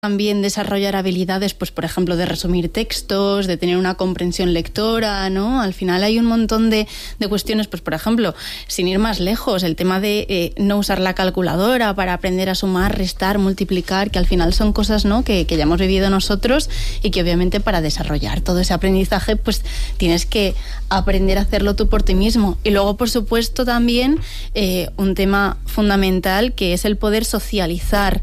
también desarrollar habilidades, pues por ejemplo, de resumir textos, de tener una comprensión lectora, ¿no? Al final hay un montón de cuestiones, pues por ejemplo, sin ir más lejos, el tema de no usar la calculadora para aprender a sumar, restar, multiplicar, que al final son cosas, ¿no?, que ya hemos vivido nosotros y que obviamente para desarrollar todo ese aprendizaje, pues tienes que aprender a hacerlo tú por ti mismo. Y luego, por supuesto, también un tema fundamental, que es el poder socializar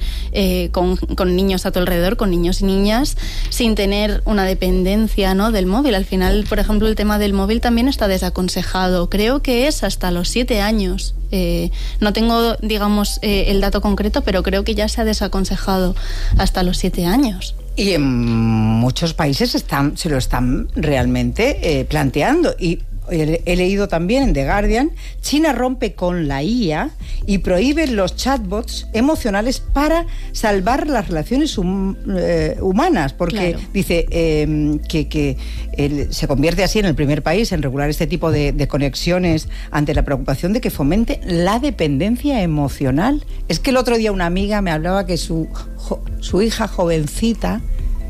con niños a tu alrededor, con niños y niñas, sin tener una dependencia, ¿no?, del móvil. Al final, por ejemplo, el tema del móvil también está desaconsejado. Creo que es hasta los 7 años. No tengo, digamos, el dato concreto, pero creo que ya se ha desaconsejado hasta los 7 años. Y en muchos países se lo están realmente planteando. Y he leído también en The Guardian, China rompe con la IA y prohíbe los chatbots emocionales para salvar las relaciones humanas, porque claro, dice que se convierte así en el primer país en regular este tipo de conexiones ante la preocupación de que fomente la dependencia emocional. Es que el otro día una amiga me hablaba que su hija jovencita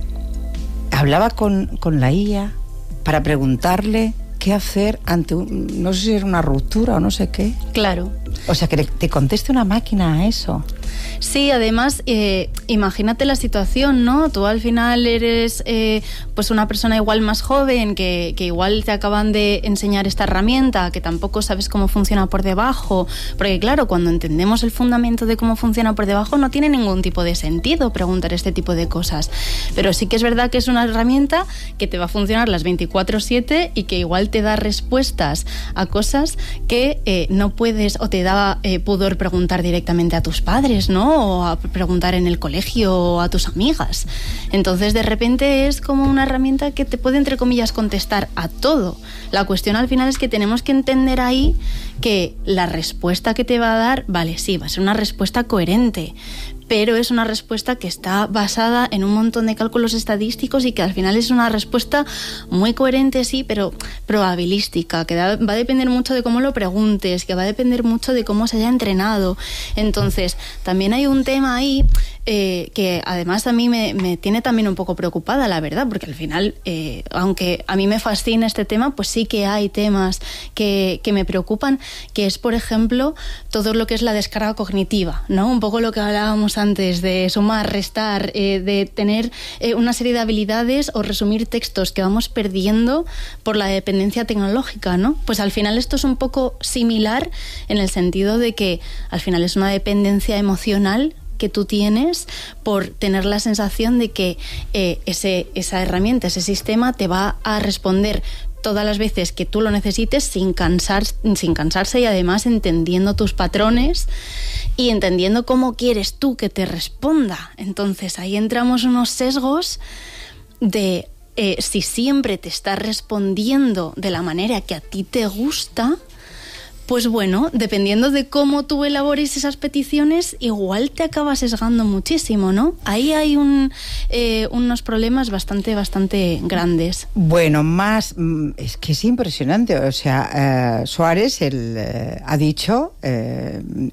hablaba con la IA para preguntarle qué hacer ante no sé si era una ruptura o no sé qué. Claro. O sea, que te conteste una máquina a eso. Sí, además, imagínate la situación, ¿no? Tú al final eres pues una persona igual más joven, que igual te acaban de enseñar esta herramienta, que tampoco sabes cómo funciona por debajo, porque claro, cuando entendemos el fundamento de cómo funciona por debajo, no tiene ningún tipo de sentido preguntar este tipo de cosas. Pero sí que es verdad que es una herramienta que te va a funcionar las 24/7 y que igual te da respuestas a cosas que no puedes, o te da pudor preguntar directamente a tus padres, ¿no? O a preguntar en el colegio o a tus amigas. Entonces, de repente es como una herramienta que te puede, entre comillas, contestar a todo. La cuestión al final es que tenemos que entender ahí que la respuesta que te va a dar, vale, sí, va a ser una respuesta coherente, pero es una respuesta que está basada en un montón de cálculos estadísticos y que al final es una respuesta muy coherente, sí, pero probabilística, que va a depender mucho de cómo lo preguntes, que va a depender mucho de cómo se haya entrenado. Entonces, también hay un tema ahí que además a mí me tiene también un poco preocupada, la verdad, porque al final, aunque a mí me fascina este tema, pues sí que hay temas que me preocupan, que es, por ejemplo, todo lo que es la descarga cognitiva, ¿no? Un poco lo que hablábamos antes de sumar, restar, de tener una serie de habilidades o resumir textos que vamos perdiendo por la dependencia tecnológica, ¿no? Pues al final esto es un poco similar en el sentido de que al final es una dependencia emocional que tú tienes por tener la sensación de que esa herramienta, ese sistema te va a responder todas las veces que tú lo necesites sin cansarse, y además entendiendo tus patrones y entendiendo cómo quieres tú que te responda. Entonces ahí entramos unos sesgos de si siempre te está respondiendo de la manera que a ti te gusta, pues bueno, dependiendo de cómo tú elabores esas peticiones, igual te acabas sesgando muchísimo, ¿no? Ahí hay unos problemas bastante grandes. Bueno, más es que es impresionante. O sea, Suárez ha dicho, el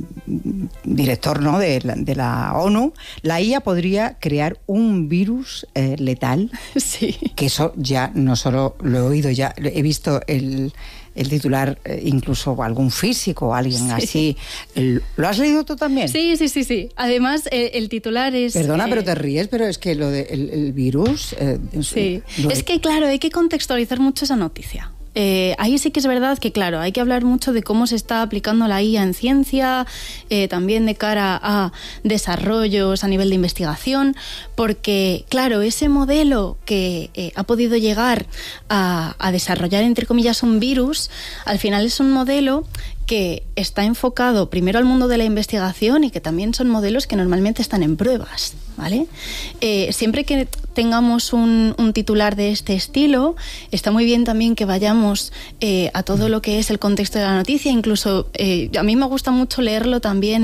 director, ¿no?, de la ONU, la IA podría crear un virus letal. Sí. Que eso ya no solo lo he oído, ya he visto el titular, incluso algún físico o alguien así. ¿Lo has leído tú también? Sí. Además, el titular es... Perdona, pero te ríes, pero es que lo del virus... sí, es que claro, hay que contextualizar mucho esa noticia. Ahí sí que es verdad que, claro, hay que hablar mucho de cómo se está aplicando la IA en ciencia, también de cara a desarrollos a nivel de investigación, porque, claro, ese modelo que ha podido llegar a desarrollar, entre comillas, un virus, al final es un modelo que está enfocado primero al mundo de la investigación y que también son modelos que normalmente están en pruebas, ¿vale? Siempre que tengamos un titular de este estilo, está muy bien también que vayamos a todo lo que es el contexto de la noticia. Incluso a mí me gusta mucho leerlo también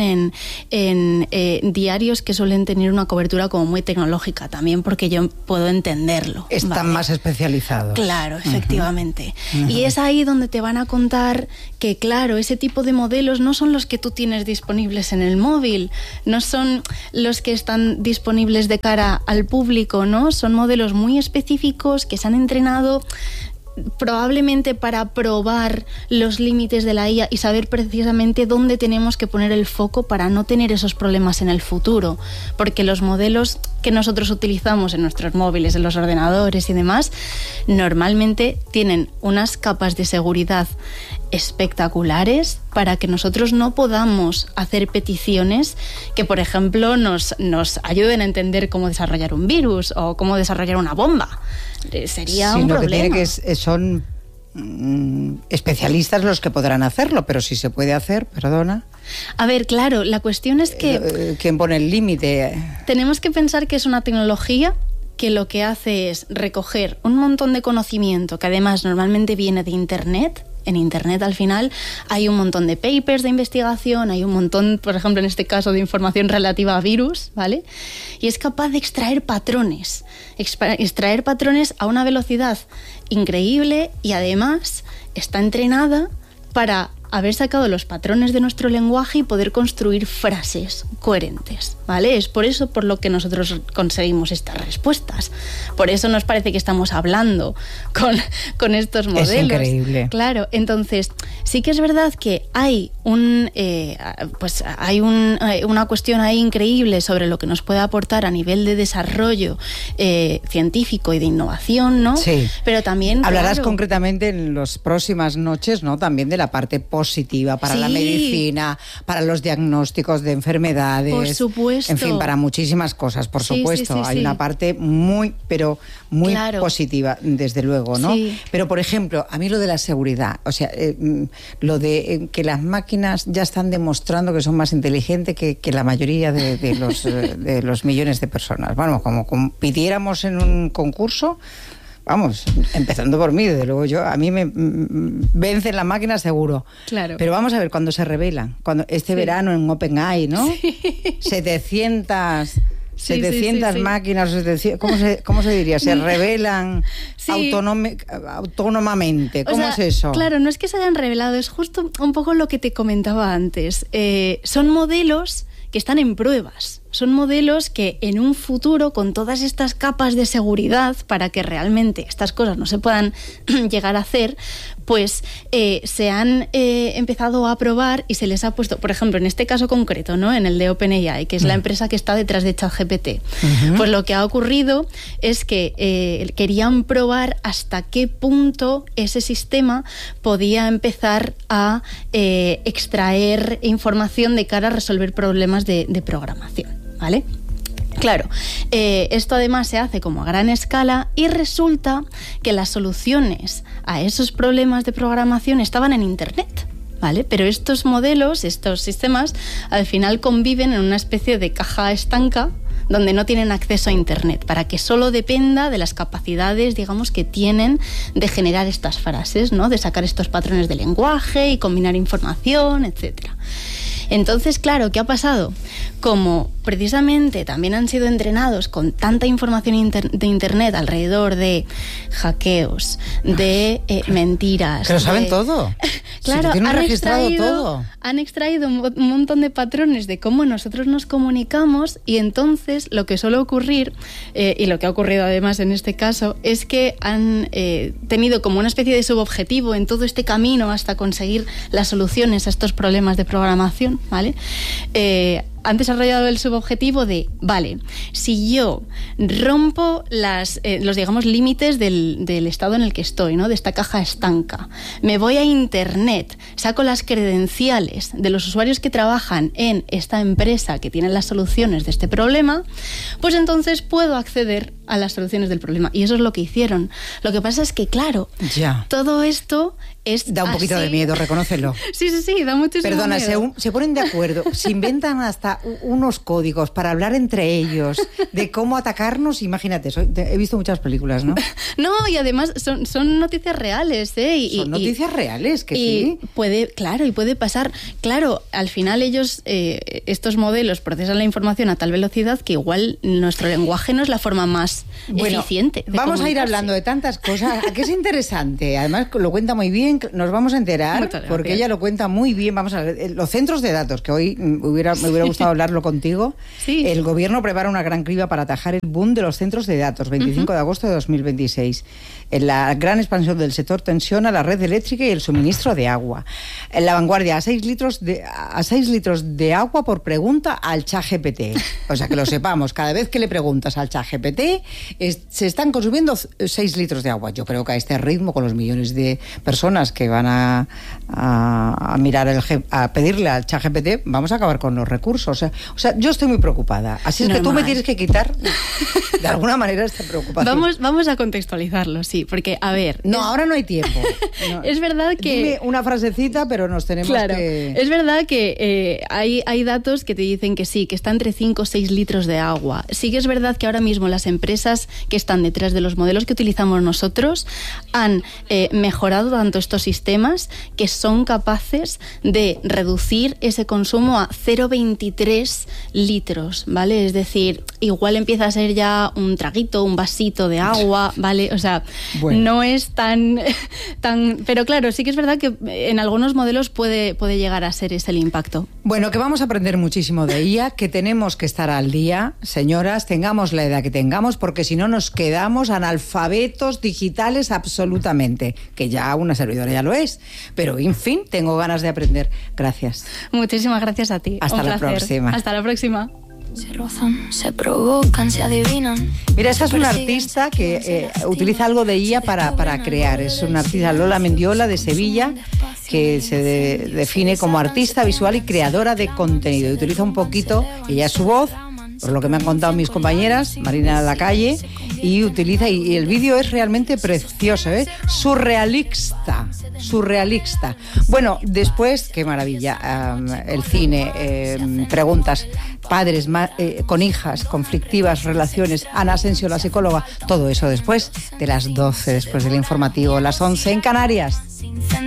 en diarios que suelen tener una cobertura como muy tecnológica también, porque yo puedo entenderlo. Están más especializados. Claro, efectivamente. Y es ahí donde te van a contar que, claro, ese ese tipo de modelos no son los que tú tienes disponibles en el móvil, no son los que están disponibles de cara al público, ¿no? Son modelos muy específicos que se han entrenado probablemente para probar los límites de la IA y saber precisamente dónde tenemos que poner el foco para no tener esos problemas en el futuro, porque los modelos que nosotros utilizamos en nuestros móviles, en los ordenadores y demás, normalmente tienen unas capas de seguridad espectaculares para que nosotros no podamos hacer peticiones que, por ejemplo, nos ayuden a entender cómo desarrollar un virus o cómo desarrollar una bomba. Sería un problema. Son especialistas los que podrán hacerlo, pero si se puede hacer, perdona. A ver, claro, la cuestión es que... ¿Quién pone el límite? Tenemos que pensar que es una tecnología que lo que hace es recoger un montón de conocimiento que además normalmente viene de Internet. En Internet al final hay un montón de papers de investigación, hay un montón, por ejemplo, en este caso, de información relativa a virus, ¿vale? Y es capaz de extraer patrones a una velocidad increíble y además está entrenada para haber sacado los patrones de nuestro lenguaje y poder construir frases coherentes, ¿vale? Es por eso por lo que nosotros conseguimos estas respuestas. Por eso nos parece que estamos hablando con estos modelos. Es increíble. Claro, entonces sí que es verdad que hay una cuestión ahí increíble sobre lo que nos puede aportar a nivel de desarrollo científico y de innovación, ¿no? Sí. Pero también hablarás concretamente en las próximas noches, ¿no? También de la parte positiva para la medicina, para los diagnósticos de enfermedades. Por supuesto. En fin, para muchísimas cosas, por supuesto. Hay una parte muy claro, positiva, desde luego, ¿no? Sí. Pero, por ejemplo, a mí lo de la seguridad, o sea, lo de que las máquinas ya están demostrando que son más inteligentes que la mayoría de los millones de personas. Bueno, como compitiéramos en un concurso... Vamos, empezando por mí, desde luego a mí me vencen las máquinas seguro. Claro. Pero vamos a ver, cuando se revelan, cuando este verano en OpenAI, ¿no? Sí. 700 máquinas, ¿cómo se diría? Se revelan autónomamente. ¿Cómo es eso? Claro, no es que se hayan revelado, es justo un poco lo que te comentaba antes. Son modelos que están en pruebas. Son modelos que en un futuro, con todas estas capas de seguridad para que realmente estas cosas no se puedan llegar a hacer, pues se han empezado a probar y se les ha puesto, por ejemplo, en este caso concreto, ¿no? En el de OpenAI, que es la empresa que está detrás de ChatGPT. Pues lo que ha ocurrido es que querían probar hasta qué punto ese sistema podía empezar a extraer información de cara a resolver problemas de programación. ¿Vale? Claro, esto además se hace como a gran escala y resulta que las soluciones a esos problemas de programación estaban en Internet, ¿vale? Pero estos modelos, estos sistemas, al final conviven en una especie de caja estanca donde no tienen acceso a Internet, para que solo dependa de las capacidades, digamos, que tienen de generar estas frases, ¿no? De sacar estos patrones de lenguaje y combinar información, etcétera. Entonces, claro, ¿qué ha pasado? Como precisamente también han sido entrenados con tanta información de Internet alrededor de hackeos, de mentiras... Que lo saben todo. Claro, si han registrado todo. Han extraído un montón de patrones de cómo nosotros nos comunicamos y entonces lo que suele ocurrir, y lo que ha ocurrido además en este caso, es que han tenido como una especie de subobjetivo en todo este camino hasta conseguir las soluciones a estos problemas de programación, ¿vale? Han desarrollado el subobjetivo de, vale, si yo rompo los, digamos, límites del estado en el que estoy, ¿no? De esta caja estanca, me voy a Internet, saco las credenciales de los usuarios que trabajan en esta empresa que tiene las soluciones de este problema, pues entonces puedo acceder a las soluciones del problema. Y eso es lo que hicieron. Lo que pasa es que, claro, todo esto es... Da un poquito de miedo, reconócelo. Sí, da muchísimo Perdona, miedo. se ponen de acuerdo, se inventan hasta unos códigos para hablar entre ellos de cómo atacarnos. Imagínate, he visto muchas películas, ¿no? No, y además son noticias reales, ¿eh? Son noticias reales, que sí. Puede pasar. Claro, al final ellos, estos modelos, procesan la información a tal velocidad que igual nuestro lenguaje no es la forma más más eficiente. Vamos a ir hablando de tantas cosas, que es interesante. Además, lo cuenta muy bien, nos vamos a enterar, porque ella lo cuenta muy bien. Vamos a ver, los centros de datos, que hoy me hubiera gustado hablarlo contigo. Sí. El gobierno prepara una gran criba para atajar el boom de los centros de datos, 25 de agosto de 2026. La gran expansión del sector tensiona la red eléctrica y el suministro de agua. En La Vanguardia, a 6 litros de agua por pregunta al ChatGPT. O sea, que lo sepamos, cada vez que le preguntas al ChatGPT, se están consumiendo 6 litros de agua. Yo creo que a este ritmo, con los millones de personas que van a mirar a pedirle al ChatGPT, vamos a acabar con los recursos. O sea, yo estoy muy preocupada. Así es que tú me tienes que quitar de alguna manera esta preocupación. Vamos a contextualizarlo, sí, porque, a ver... No, ahora no hay tiempo. No. Es verdad que... Dime una frasecita, pero nos tenemos que... Es verdad que hay datos que te dicen que sí, que está entre 5 o 6 litros de agua. Sí que es verdad que ahora mismo las empresas que están detrás de los modelos que utilizamos nosotros han mejorado tanto estos sistemas que son capaces de reducir ese consumo a 0,23 litros, ¿vale? Es decir, igual empieza a ser ya un traguito, un vasito de agua, ¿vale? O sea, no es tan... Pero claro, sí que es verdad que en algunos modelos puede llegar a ser ese el impacto. Bueno, que vamos a aprender muchísimo de ella, que tenemos que estar al día, señoras, tengamos la edad que tengamos, porque si no nos quedamos analfabetos digitales absolutamente, que ya una servidora ya lo es. Pero, en fin, tengo ganas de aprender. Gracias. Muchísimas gracias a ti. Hasta la próxima. Hasta la próxima. Se rozan, se provocan, se adivinan. Mira, esta es una artista que utiliza algo de IA para crear. Es una artista, Lola Mendiola, de Sevilla, que se define como artista visual y creadora de contenido. Y utiliza un poquito, ella es su voz, por lo que me han contado mis compañeras, Marina Lacalle, y el vídeo es realmente precioso, ¿eh? Surrealista. Bueno, después, qué maravilla, el cine, preguntas, padres con hijas, conflictivas relaciones, Ana Asensio, la psicóloga, todo eso después de las 12, después del informativo, las 11 en Canarias.